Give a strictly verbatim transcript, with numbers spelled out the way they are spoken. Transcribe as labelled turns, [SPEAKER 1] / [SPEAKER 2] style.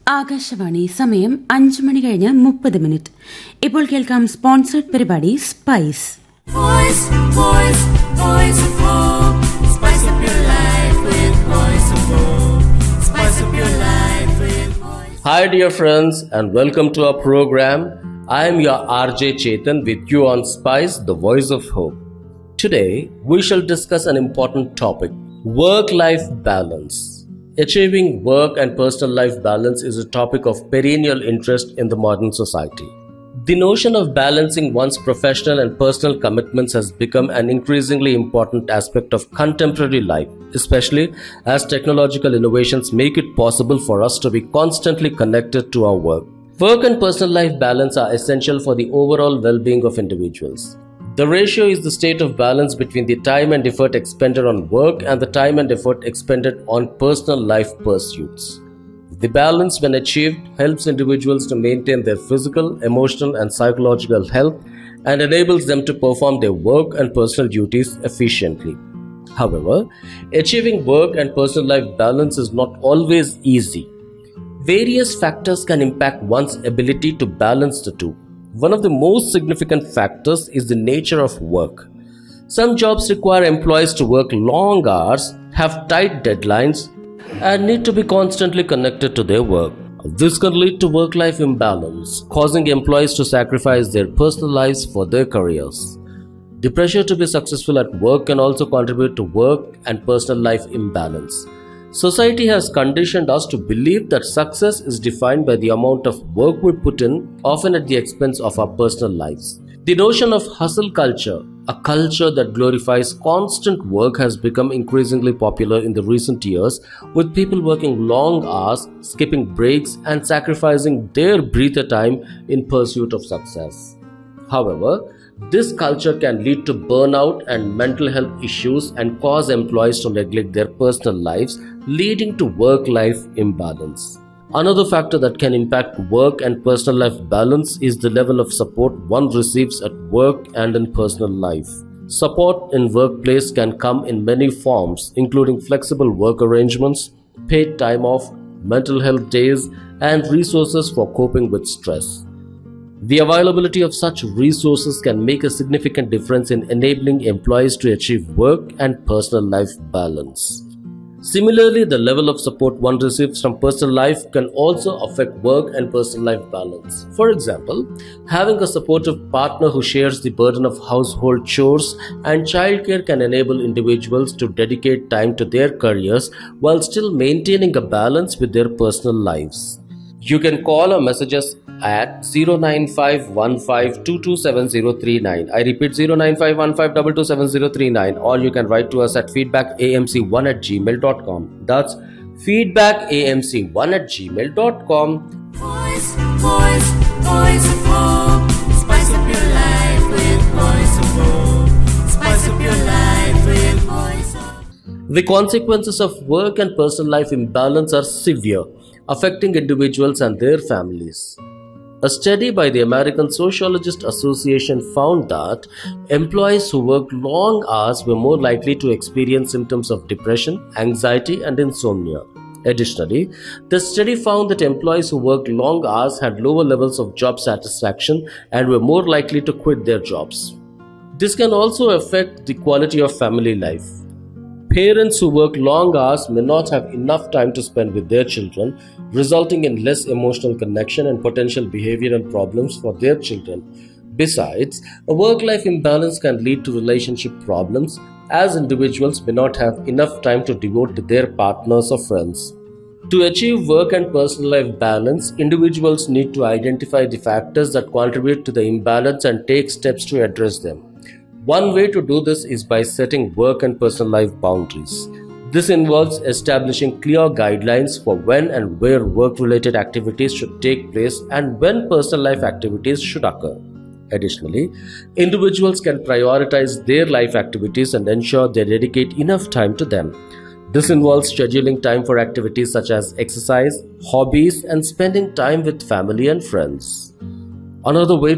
[SPEAKER 1] ആകാശവാണി സമയം അഞ്ചു മണി കഴിഞ്ഞ് മുപ്പത് മിനിറ്റ്. ഇപ്പോൾ കേൾക്കാം സ്പോൺസർഡ് പരിപാടി spice.
[SPEAKER 2] Hi dear friends and welcome to our program. I am your R J Chetan with you on Spice, the voice of hope. Today we shall discuss an important topic, work-life balance. Achieving work and personal life balance is a topic of perennial interest in the modern society. The notion of balancing one's professional and personal commitments has become an increasingly important aspect of contemporary life, especially as technological innovations make it possible for us to be constantly connected to our work. Work and personal life balance are essential for the overall well-being of individuals. The ratio is the state of balance between the time and effort expended on work and the time and effort expended on personal life pursuits. The balance, when achieved, helps individuals to maintain their physical, emotional, and psychological health and enables them to perform their work and personal duties efficiently. However, achieving work and personal life balance is not always easy. Various factors can impact one's ability to balance the two. One of the most significant factors is the nature of work. Some jobs require employees to work long hours, have tight deadlines, and need to be constantly connected to their work. This can lead to work-life imbalance, causing employees to sacrifice their personal lives for their careers. The pressure to be successful at work can also contribute to work and personal life imbalance. Society has conditioned us to believe that success is defined by the amount of work we put in, often at the expense of our personal lives. The notion of hustle culture, a culture that glorifies constant work, has become increasingly popular in the recent years, with people working long hours, skipping breaks, and sacrificing their breather time in pursuit of success. However, this culture can lead to burnout and mental health issues and cause employees to neglect their personal lives, leading to work-life imbalance. Another factor that can impact work and personal life balance is the level of support one receives at work and in personal life. Support in workplace can come in many forms, including flexible work arrangements, paid time off, mental health days, and resources for coping with stress. The availability of such resources can make a significant difference in enabling employees to achieve work and personal life balance. Similarly, the level of support one receives from personal life can also affect work and personal life balance. For example, having a supportive partner who shares the burden of household chores and childcare can enable individuals to dedicate time to their careers while still maintaining a balance with their personal lives. You can call or message us at zero nine five one five two two seven zero three nine. I repeat, zero nine five one five two two seven zero three nine, or you can write to us at feedback a m c one at gmail dot com. That's feedback a m c one at gmail dot com.
[SPEAKER 3] Voice, voice, voice of hope. Spice up your life with voice of hope. Spice up your life with voice of hope.
[SPEAKER 2] The consequences of work and personal life imbalance are severe, affecting individuals and their families. A study by the American Sociologist Association found that employees who worked long hours were more likely to experience symptoms of depression, anxiety, and insomnia. Additionally, the study found that employees who worked long hours had lower levels of job satisfaction and were more likely to quit their jobs. This can also affect the quality of family life. Parents who work long hours may not have enough time to spend with their children, resulting in less emotional connection and potential behavioral problems for their children. Besides, a work-life imbalance can lead to relationship problems, as individuals may not have enough time to devote to their partners or friends. To achieve work and personal life balance, individuals need to identify the factors that contribute to the imbalance and take steps to address them. One way to do this is by setting work and personal life boundaries. This involves establishing clear guidelines for when and where work-related activities should take place and when personal life activities should occur. Additionally, individuals can prioritize their life activities and ensure they dedicate enough time to them. This involves scheduling time for activities such as exercise, hobbies, and spending time with family and friends. Another way